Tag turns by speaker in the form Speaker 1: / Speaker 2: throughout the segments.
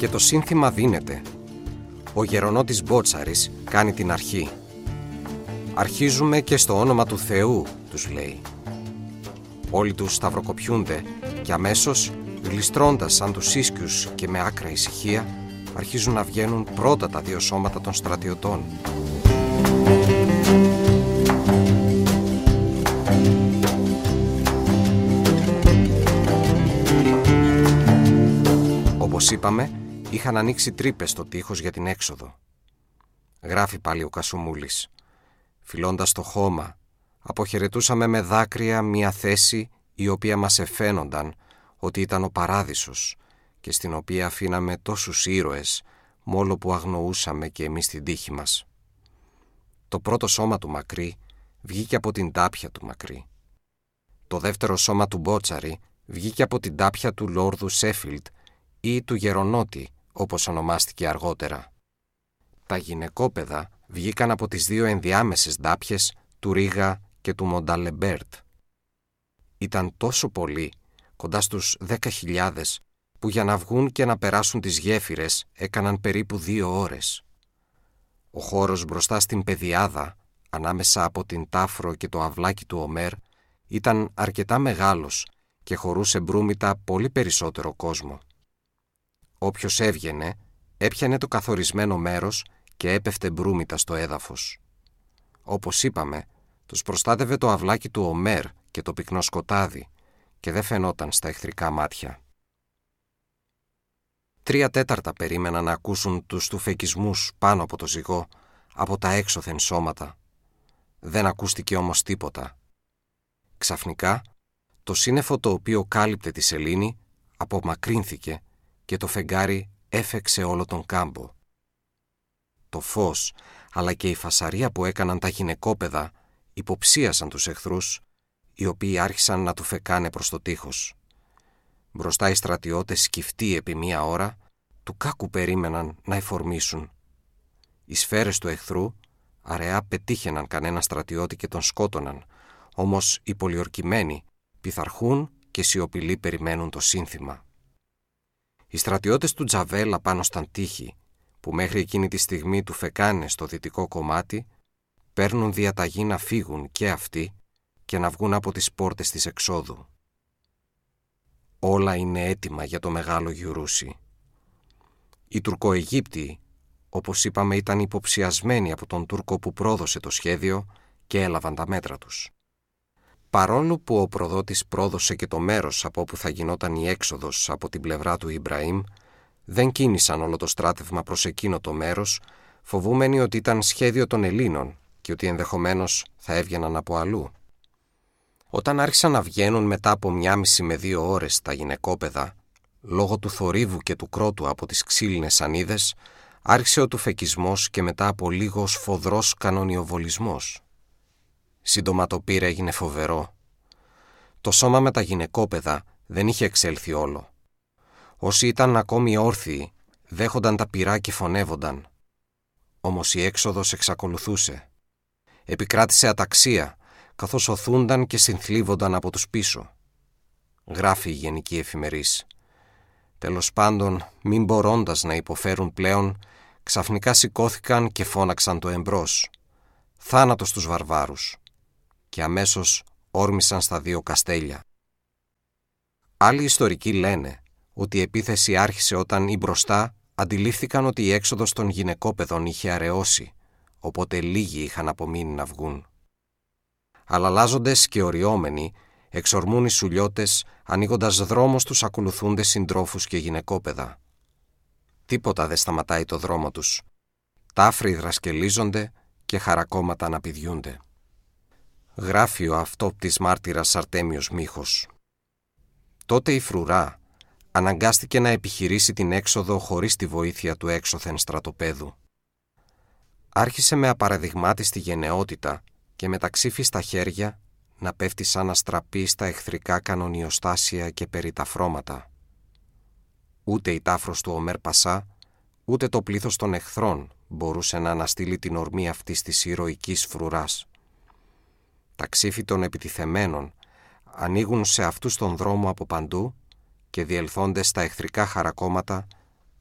Speaker 1: Και το σύνθημα δίνεται. Ο γερονότης Μπότσαρης κάνει την αρχή. «Αρχίζουμε και στο όνομα του Θεού», τους λέει. Όλοι τους σταυροκοπιούνται και αμέσως, γλιστρώντας σαν τους ίσκιους και με άκρα ησυχία, αρχίζουν να βγαίνουν πρώτα τα δύο σώματα των στρατιωτών. Όπως είπαμε, είχαν ανοίξει τρύπες στο τείχος για την έξοδο. Γράφει πάλι ο Κασουμούλης. Φιλώντας το χώμα, αποχαιρετούσαμε με δάκρυα μια θέση η οποία μας εφαίνονταν ότι ήταν ο παράδεισος και στην οποία αφήναμε τόσους ήρωες μόλο που αγνοούσαμε και εμείς την τύχη μας. Το πρώτο σώμα του Μακρύ βγήκε από την τάπια του Μακρύ. Το δεύτερο σώμα του Μπότσαρη βγήκε από την τάπια του Λόρδου Σέφιλντ ή του Γερονότη, όπως ονομάστηκε αργότερα. Τα γυναικόπαιδα βγήκαν από τις δύο ενδιάμεσες ντάπιες του Ρίγα και του Μονταλεμπέρτ. Ήταν τόσο πολλοί, κοντά στους 10.000, που για να βγουν και να περάσουν τις γέφυρες έκαναν περίπου 2 ώρες. Ο χώρος μπροστά στην πεδιάδα, ανάμεσα από την Τάφρο και το αυλάκι του Ομέρ, ήταν αρκετά μεγάλος και χωρούσε μπρούμητα πολύ περισσότερο κόσμο. Όποιος έβγαινε, έπιανε το καθορισμένο μέρος και έπεφτε μπρούμητα στο έδαφος. Όπως είπαμε, τους προστάτευε το αυλάκι του Ομέρ και το πυκνό σκοτάδι και δεν φαινόταν στα εχθρικά μάτια. 3/4 περίμεναν να ακούσουν τους τουφεκισμούς πάνω από το ζυγό, από τα έξωθεν σώματα. Δεν ακούστηκε όμως τίποτα. Ξαφνικά, το σύννεφο το οποίο κάλυπτε τη σελήνη απομακρύνθηκε και το φεγγάρι έφεξε όλο τον κάμπο. Το φως, αλλά και η φασαρία που έκαναν τα γυναικόπαιδα υποψίασαν τους εχθρούς, οι οποίοι άρχισαν να του φεκάνε προς το τείχος. Μπροστά οι στρατιώτες σκυφτοί επί 1 ώρα, του κάκου περίμεναν να εφορμήσουν. Οι σφαίρες του εχθρού αραιά πετύχαιναν κανένα στρατιώτη και τον σκότωναν, όμως οι πολιορκημένοι πειθαρχούν και σιωπηλοί περιμένουν το σύνθημα. Οι στρατιώτες του Τζαβέλα πάνω στα τείχη, που μέχρι εκείνη τη στιγμή του φεκάνε στο δυτικό κομμάτι, παίρνουν διαταγή να φύγουν και αυτοί και να βγουν από τις πόρτες της εξόδου. Όλα είναι έτοιμα για το μεγάλο γιουρούσι. Οι Τουρκοαιγύπτιοι, όπως είπαμε, ήταν υποψιασμένοι από τον Τούρκο που πρόδωσε το σχέδιο και έλαβαν τα μέτρα τους. Παρόλο που ο προδότης πρόδωσε και το μέρος από όπου θα γινόταν η έξοδος από την πλευρά του Ιμπραήμ, δεν κίνησαν όλο το στράτευμα προς εκείνο το μέρος, φοβούμενοι ότι ήταν σχέδιο των Ελλήνων και ότι ενδεχομένως θα έβγαιναν από αλλού. Όταν άρχισαν να βγαίνουν μετά από 1,5 με 2 ώρες τα γυναικόπαιδα, λόγω του θορύβου και του κρότου από τις ξύλινες σανίδες, άρχισε ο τουφεκισμός και μετά από λίγο ο σφοδρός κανονιοβολισμός. Σύντομα το πυρ έγινε φοβερό. Το σώμα με τα γυναικόπαιδα δεν είχε εξέλθει όλο. Όσοι ήταν ακόμη όρθιοι, δέχονταν τα πυρά και φωνεύονταν. Όμως η έξοδος εξακολουθούσε. Επικράτησε αταξία, καθώς οθούνταν και συνθλίβονταν από τους πίσω. Γράφει η Γενική Εφημερής. Τέλος πάντων, μην μπορώντας να υποφέρουν πλέον, ξαφνικά σηκώθηκαν και φώναξαν το εμπρός. Θάνατος στους βαρβάρους. Και αμέσως όρμησαν στα 2 καστέλια. Άλλοι ιστορικοί λένε ότι η επίθεση άρχισε όταν οι μπροστά αντιλήφθηκαν ότι η έξοδος των γυναικόπαιδων είχε αραιώσει, οπότε λίγοι είχαν απομείνει να βγουν. Αλλαλάζοντες και οριόμενοι, εξορμούν οι σουλιώτες, ανοίγοντας δρόμο στους ακολουθούντες συντρόφους και γυναικόπαιδα. Τίποτα δεν σταματάει το δρόμο τους. Τάφροι δρασκελίζονται και χαρακόμματα αναπηδιούνται. Γράφει ο αυτόπτης μάρτυρας Αρτέμιος Μίχος. Τότε η φρουρά αναγκάστηκε να επιχειρήσει την έξοδο χωρίς τη βοήθεια του έξωθεν στρατοπέδου. Άρχισε με απαραδειγμάτιστη γενναιότητα και με τα ξύφη στα χέρια να πέφτει σαν αστραπή στα εχθρικά κανονιοστάσια και περιταφρώματα. Ούτε η Τάφρος του Ομέρ Πασά, ούτε το πλήθος των εχθρών μπορούσε να αναστείλει την ορμή αυτής της ηρωικής φρουράς. Τα ξύφη των επιτιθεμένων ανοίγουν σε αυτούς τον δρόμο από παντού και διελθόντες στα εχθρικά χαρακόμματα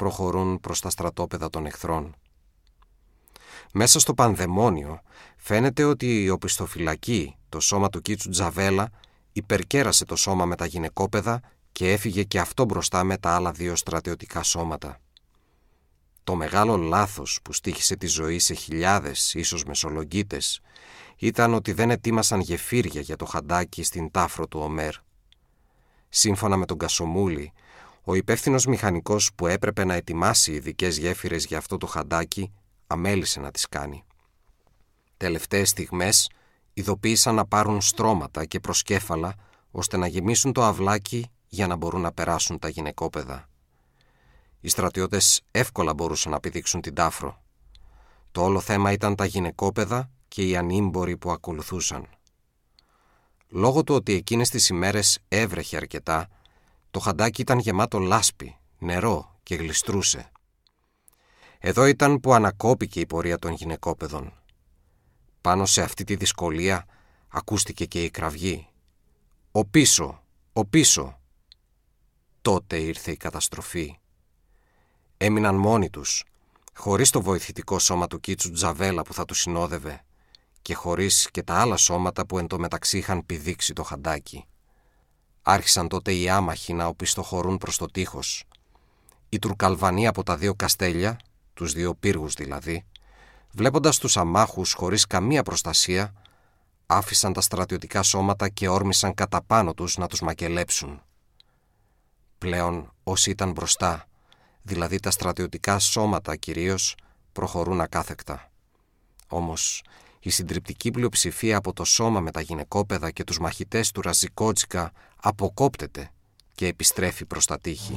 Speaker 1: προχωρούν προς τα στρατόπεδα των εχθρών. Μέσα στο πανδαιμόνιο φαίνεται ότι η οπισθοφυλακή, το σώμα του Κίτσου Τζαβέλα, υπερκέρασε το σώμα με τα γυναικόπαιδα και έφυγε και αυτό μπροστά με τα άλλα 2 στρατιωτικά σώματα. Το μεγάλο λάθος που στοίχησε τη ζωή σε χιλιάδες, ίσως μεσολογγίτες, ήταν ότι δεν ετοίμασαν γεφύρια για το χαντάκι στην τάφρο του Ομέρ. Σύμφωνα με τον Κασομούλη, ο υπεύθυνος μηχανικός που έπρεπε να ετοιμάσει ειδικές γέφυρες για αυτό το χαντάκι αμέλησε να τις κάνει. Τελευταίες στιγμές ειδοποίησαν να πάρουν στρώματα και προσκέφαλα ώστε να γεμίσουν το αυλάκι για να μπορούν να περάσουν τα γυναικόπαιδα. Οι στρατιώτες εύκολα μπορούσαν να πηδήξουν την τάφρο. Το όλο θέμα ήταν τα γυναικόπαιδα και οι ανήμποροι που ακολουθούσαν. Λόγω του ότι εκείνες τις ημέρες έβρεχε αρκετά, το χαντάκι ήταν γεμάτο λάσπη, νερό και γλιστρούσε. Εδώ ήταν που ανακόπηκε η πορεία των γυναικόπαιδων. Πάνω σε αυτή τη δυσκολία ακούστηκε και η κραυγή. «Ο πίσω! Ο πίσω!» Τότε ήρθε η καταστροφή. Έμειναν μόνοι τους, χωρίς το βοηθητικό σώμα του Κίτσου Τζαβέλα που θα τους συνόδευε και χωρίς και τα άλλα σώματα που εντωμεταξύ είχαν πηδήξει το χαντάκι. Άρχισαν τότε οι άμαχοι να οπισθοχωρούν προς το τείχος. Οι Τουρκαλβανοί από τα 2 καστέλια, τους 2 πύργους δηλαδή, βλέποντας τους αμάχους χωρίς καμία προστασία, άφησαν τα στρατιωτικά σώματα και όρμησαν κατά πάνω τους να τους μακελέψουν. Πλέον όσοι ήταν μπροστά, δηλαδή τα στρατιωτικά σώματα κυρίως, προχωρούν ακάθεκτα. Όμως η συντριπτική πλειοψηφία από το σώμα με τα γυναικόπαιδα και τους μαχητές του Ραζικότσικα αποκόπτεται και επιστρέφει προς τα τείχη.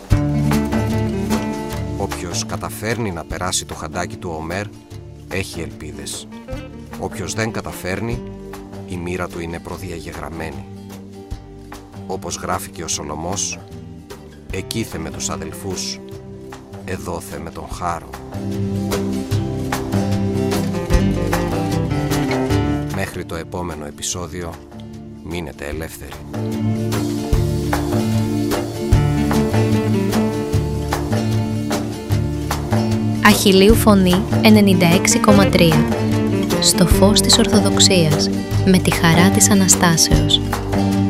Speaker 1: Όποιος καταφέρνει να περάσει το χαντάκι του Ομέρ έχει ελπίδες. Όποιος δεν καταφέρνει, η μοίρα του είναι προδιαγεγραμμένη. Όπως γράφει και ο Σολωμός, «Εκεί θε με τους αδελφούς, εδώ θε με τον χάρο». Μέχρι το επόμενο επεισόδιο, μείνετε ελεύθεροι.
Speaker 2: Αχιλλείου Φωνή 96,3. Στο φως της Ορθοδοξίας, με τη χαρά της Αναστάσεως.